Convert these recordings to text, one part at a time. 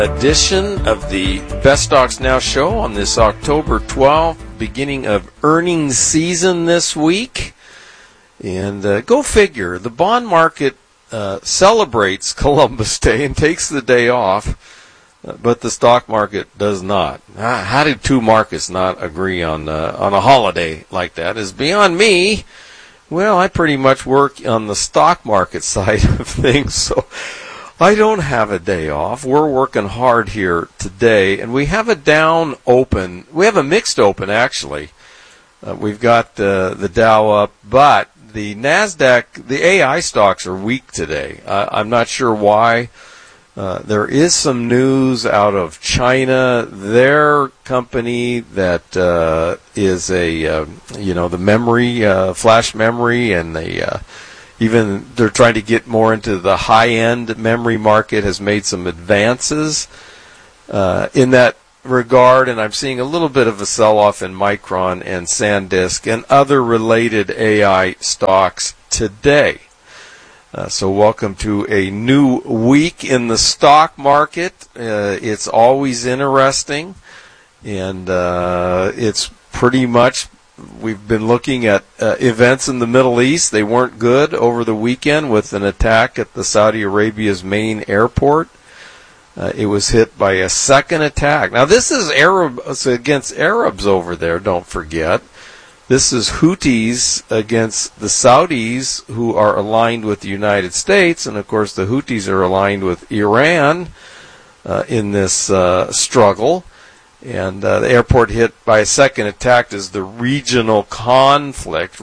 Edition of the Best Stocks Now show on this October 12th, beginning of earnings season this week. And go figure, the bond market celebrates Columbus Day and takes the day off, but the stock market does not. How do two markets not agree on a holiday like that is beyond me. Well, I pretty much work on the stock market side of things, so I don't have a day off. We're working hard here today, and we have a down open. We have a mixed open, actually. We've got the Dow up, but the NASDAQ, the AI stocks are weak today. I'm not sure why. There is some news out of China. Their company that is the memory, flash memory, and they're trying to get more into the high-end memory market, has made some advances in that regard, and I'm seeing a little bit of a sell-off in Micron and SanDisk and other related AI stocks today. So welcome to a new week in the stock market. It's always interesting, and it's pretty much, we've been looking at events in the Middle East. They weren't good over the weekend with an attack at the Saudi Arabia's main airport. It was hit by a second attack. Now, this is against Arabs over there, don't forget. This is Houthis against the Saudis, who are aligned with the United States. And, of course, the Houthis are aligned with Iran in this struggle. And the airport hit by a second attack as the regional conflict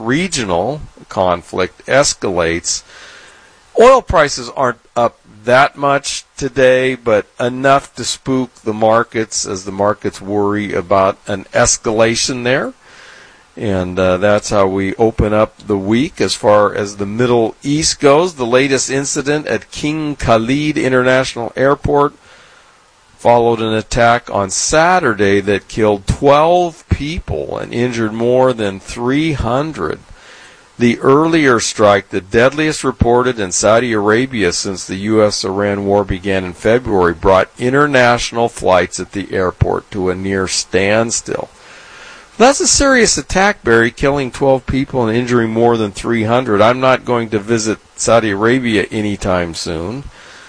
escalates. Oil prices aren't up that much today, but enough to spook the markets as the markets worry about an escalation there. And that's how we open up the week. As far as the Middle East goes, the latest incident at King Khalid International Airport followed an attack on Saturday that killed 12 people and injured more than 300. The earlier strike, the deadliest reported in Saudi Arabia since the U.S.-Iran war began in February, brought international flights at the airport to a near standstill. That's a serious attack, Barry, killing 12 people and injuring more than 300. I'm not going to visit Saudi Arabia anytime soon.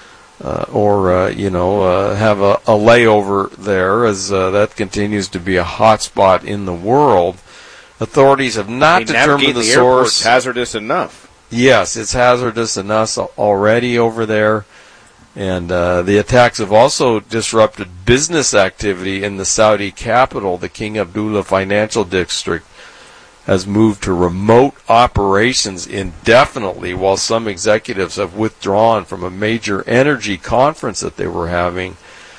Or have a layover there, as that continues to be a hot spot in the world. Authorities have not determined the source. It's hazardous enough. Yes, it's hazardous enough already over there. And the attacks have also disrupted business activity in the Saudi capital. The King Abdullah Financial District has moved to remote operations indefinitely, while some executives have withdrawn from a major energy conference that they were having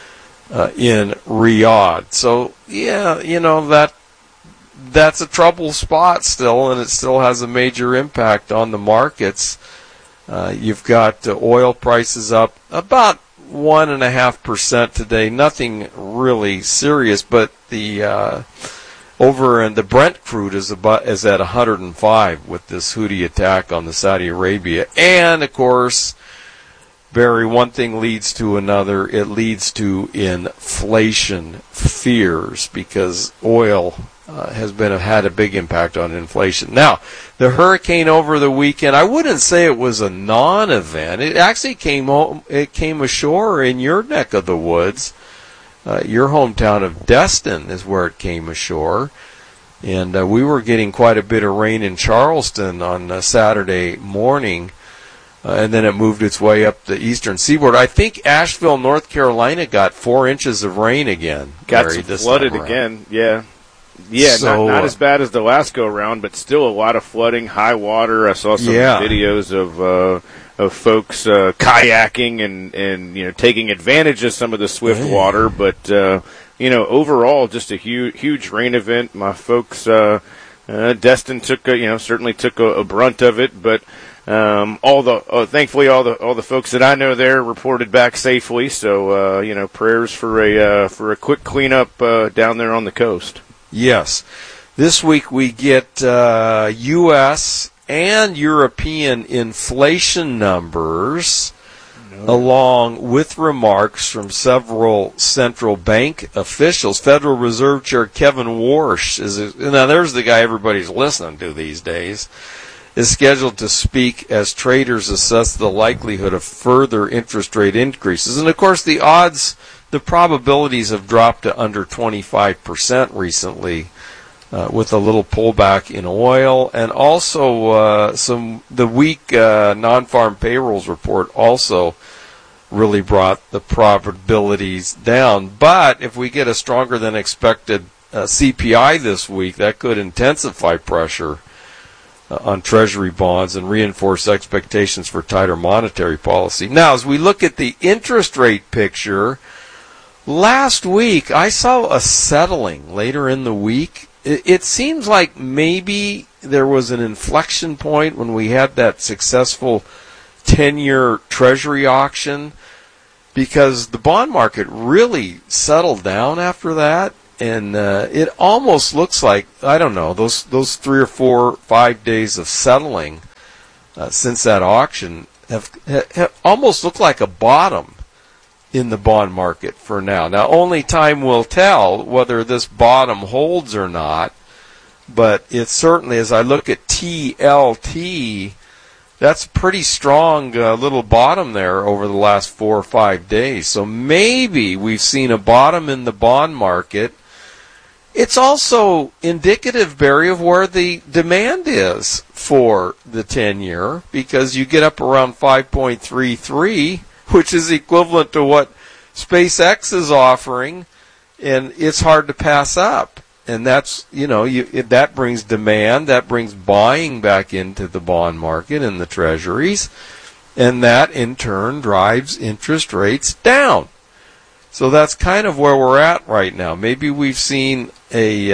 in Riyadh. So, yeah, that's a trouble spot still, and it still has a major impact on the markets. You've got oil prices up about 1.5% today. Nothing really serious, but the over and the Brent crude is at 105 with this Houthi attack on the Saudi Arabia. And of course, Barry, one thing leads to another. It leads to inflation fears, because oil has had a big impact on inflation. Now, the hurricane over the weekend, I wouldn't say it was a non-event. It actually came ashore in your neck of the woods. Your hometown of Destin is where it came ashore. And we were getting quite a bit of rain in Charleston on Saturday morning. And then it moved its way up the eastern seaboard. I think Asheville, North Carolina got 4 inches of rain again. Got flooded again, yeah. Yeah, so, not as bad as the last go-around, but still a lot of flooding, high water. I saw some videos of folks kayaking and taking advantage of some of the swift water. But overall, just a huge rain event. My folks, Destin certainly took a brunt of it, but thankfully all the folks that I know there reported back safely. So prayers for a quick cleanup down there on the coast. Yes. This week we get U.S. and European inflation numbers. along with remarks from several central bank officials. Federal Reserve Chair Kevin Warsh now there's the guy everybody's listening to these days, is scheduled to speak as traders assess the likelihood of further interest rate increases. And of course the probabilities have dropped to under 25% recently, with a little pullback in oil, and also the weak non-farm payrolls report also really brought the probabilities down. But if we get a stronger than expected CPI this week, that could intensify pressure on Treasury bonds and reinforce expectations for tighter monetary policy. Now, as we look at the interest rate picture, last week I saw a settling later in the week. It seems like maybe there was an inflection point when we had that successful 10-year Treasury auction, because the bond market really settled down after that, and it almost looks like, I don't know, those 3 or 4, 5 days of settling since that auction have almost looked like a bottom in the bond market for now. Now, only time will tell whether this bottom holds or not, but it's certainly, as I look at TLT, that's a pretty strong little bottom there over the last 4 or 5 days. So maybe we've seen a bottom in the bond market. It's also indicative, Barry, of where the demand is for the 10-year, because you get up around 5.33, which is equivalent to what SpaceX is offering, and it's hard to pass up. And that's, that brings demand, that brings buying back into the bond market and the treasuries, and that in turn drives interest rates down. So that's kind of where we're at right now. Maybe we've seen a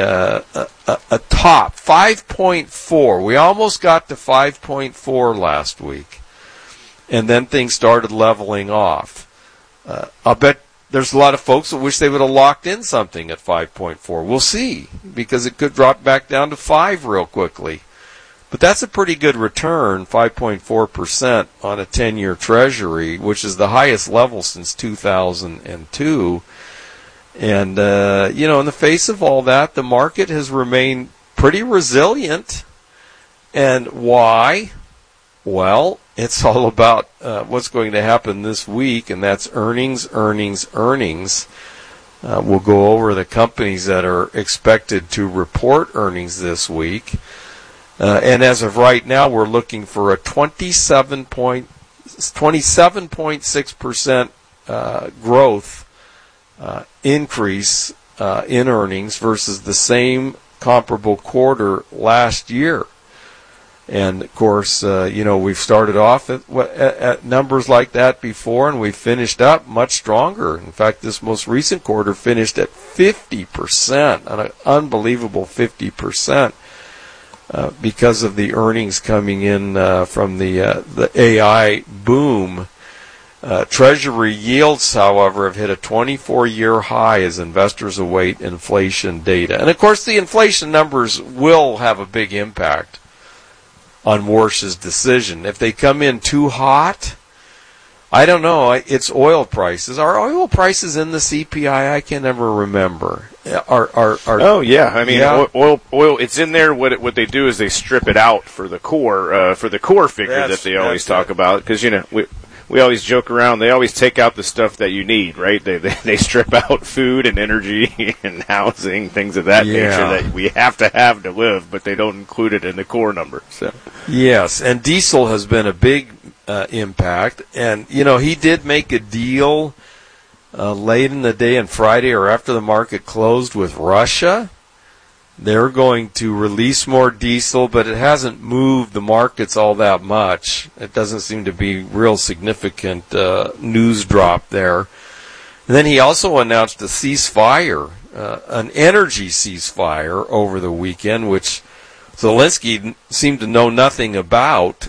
top 5.4. We almost got to 5.4 last week, and then things started leveling off. I'll bet there's a lot of folks that wish they would have locked in something at 5.4. We'll see, because it could drop back down to 5 real quickly. But that's a pretty good return, 5.4% on a 10-year Treasury, which is the highest level since 2002. And, in the face of all that, the market has remained pretty resilient. And why? Well, it's all about what's going to happen this week, and that's earnings. We'll go over the companies that are expected to report earnings this week. And as of right now, we're looking for a 27.6% growth increase in earnings versus the same comparable quarter last year. And, of course, we've started off at numbers like that before, and we've finished up much stronger. In fact, this most recent quarter finished at 50%, an unbelievable 50%, because of the earnings coming in from the AI boom. Treasury yields, however, have hit a 24-year high as investors await inflation data. And, of course, the inflation numbers will have a big impact on Warsh's decision. If they come in too hot, I don't know. It's oil prices. Are oil prices in the CPI? I can never remember. Oh yeah, I mean, yeah. Oil. It's in there. What they do is they strip it out for the core figure that they always talk about, because we always joke around. They always take out the stuff that you need, right? They strip out food and energy and housing, things of that nature that we have to live, but they don't include it in the core number. So yes, and diesel has been a big impact, and he did make a deal late in the day on Friday or after the market closed with Russia. They're going to release more diesel, but it hasn't moved the markets all that much. It doesn't seem to be real significant news drop there. And then he also announced a ceasefire, an energy ceasefire over the weekend, which Zelensky seemed to know nothing about.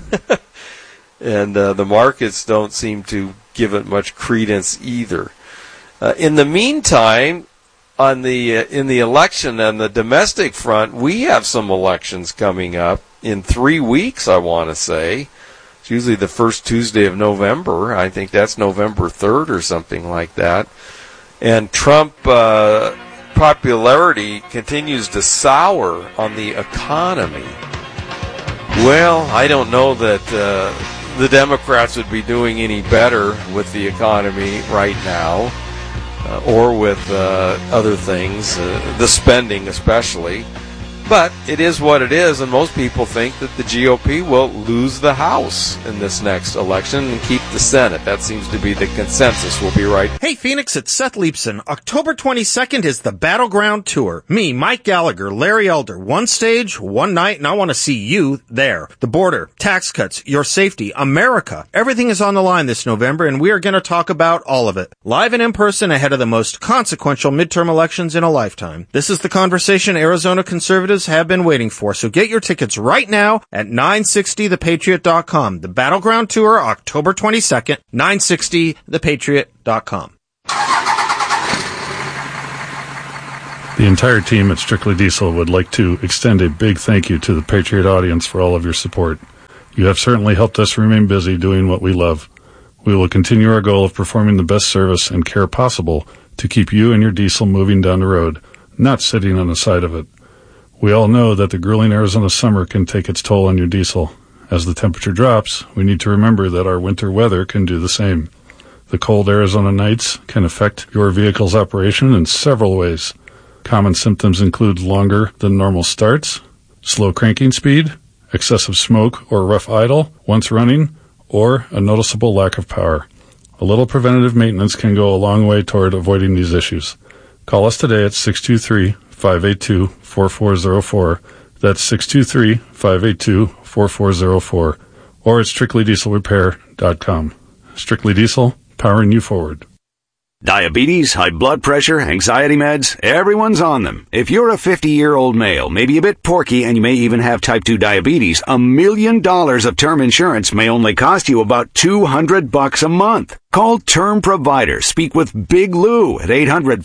And the markets don't seem to give it much credence either. In the meantime, in the election and the domestic front, we have some elections coming up in 3 weeks, I want to say. It's usually the first Tuesday of November. I think that's November 3rd or something like that. And Trump popularity continues to sour on the economy. Well, I don't know that the Democrats would be doing any better with the economy right now, or with other things, the spending especially. But it is what it is, and most people think that the GOP will lose the House in this next election and keep the Senate. That seems to be the consensus. We'll be right. Hey, Phoenix, it's Seth Leibson. October 22nd is the Battleground Tour. Me, Mike Gallagher, Larry Elder, one stage, one night, and I want to see you there. The border, tax cuts, your safety, America. Everything is on the line this November, and we are going to talk about all of it. Live and in person ahead of the most consequential midterm elections in a lifetime. This is the conversation Arizona conservatives have been waiting for, so get your tickets right now at 960thepatriot.com. The Battleground Tour, October 22nd, 960thepatriot.com. The entire team at Strictly Diesel would like to extend a big thank you to the Patriot audience for all of your support. You have certainly helped us remain busy doing what we love. We will continue our goal of performing the best service and care possible to keep you and your diesel moving down the road, not sitting on the side of it. We all know that the grueling Arizona summer can take its toll on your diesel. As the temperature drops, we need to remember that our winter weather can do the same. The cold Arizona nights can affect your vehicle's operation in several ways. Common symptoms include longer than normal starts, slow cranking speed, excessive smoke or rough idle once running, or a noticeable lack of power. A little preventative maintenance can go a long way toward avoiding these issues. Call us today at 623-582-4404. That's 623-582-4404. Or at strictlydieselrepair.com. Strictly Diesel, powering you forward. Diabetes, high blood pressure, anxiety meds, everyone's on them. If you're a 50-year-old male, maybe a bit porky, and you may even have type 2 diabetes, $1 million of term insurance may only cost you about $200 a month. Call Term Provider. Speak with Big Lou at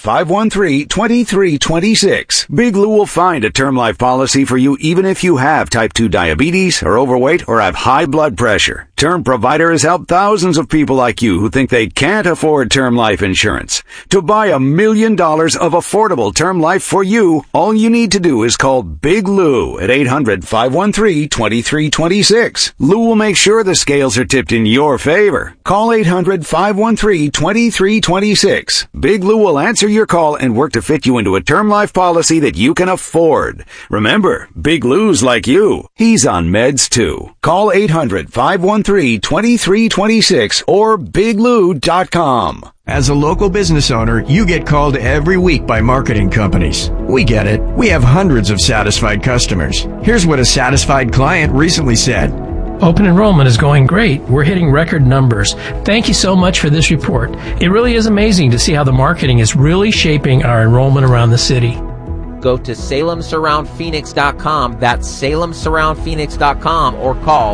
800-513-2326. Big Lou will find a term life policy for you even if you have type 2 diabetes, are overweight, or have high blood pressure. Term Provider has helped thousands of people like you who think they can't afford term life insurance. To buy $1 million of affordable term life for you, all you need to do is call Big Lou at 800-513-2326. Lou will make sure the scales are tipped in your favor. Call 800-513-2326. Big Lou will answer your call and work to fit you into a term life policy that you can afford. Remember, Big Lou's like you. He's on meds too. Call 800-513-2326 or biglou.com. As a local business owner, you get called every week by marketing companies. We get it. We have hundreds of satisfied customers. Here's what a satisfied client recently said. Open enrollment is going great. We're hitting record numbers. Thank you so much for this report. It really is amazing to see how the marketing is really shaping our enrollment around the city. Go to SalemSurroundPhoenix.com. That's SalemSurroundPhoenix.com or call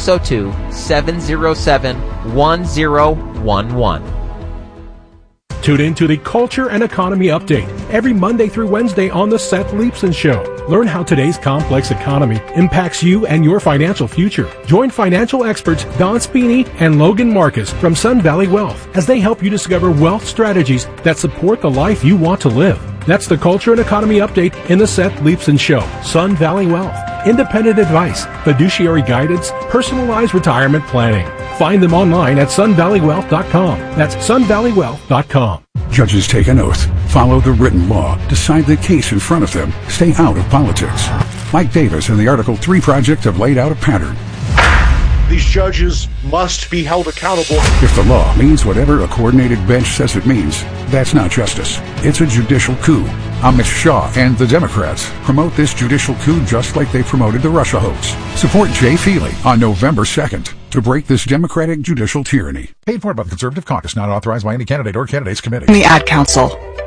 602-707-1011. Tune in to the Culture and Economy Update every Monday through Wednesday on The Seth Leibson Show. Learn how today's complex economy impacts you and your financial future. Join financial experts Don Spini and Logan Marcus from Sun Valley Wealth as they help you discover wealth strategies that support the life you want to live. That's the Culture and Economy Update in The Seth Leibson Show. Sun Valley Wealth. Independent advice, fiduciary guidance, personalized retirement planning. Find them online at sunvalleywealth.com. That's sunvalleywealth.com. Judges take an oath, follow the written law, decide the case in front of them, stay out of politics. Mike Davis and the Article 3 Project have laid out a pattern. These judges must be held accountable. If the law means whatever a coordinated bench says it means, that's not justice. It's a judicial coup. Amit Shah and the Democrats promote this judicial coup just like they promoted the Russia hoax. Support Jay Feely on November 2nd to break this Democratic judicial tyranny. Paid for by the Conservative Caucus, not authorized by any candidate or candidates committee. The Ad Council.